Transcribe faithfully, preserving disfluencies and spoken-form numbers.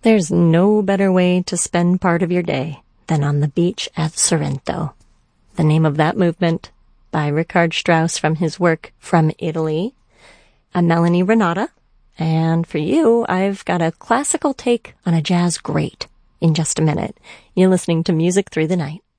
There's no better way to spend part of your day than on the beach at Sorrento. The name of that movement, by Richard Strauss from his work From Italy. I'm Melanie Renata, and for you, I've got a classical take on a jazz great in just a minute. You're listening to Music Through the Night.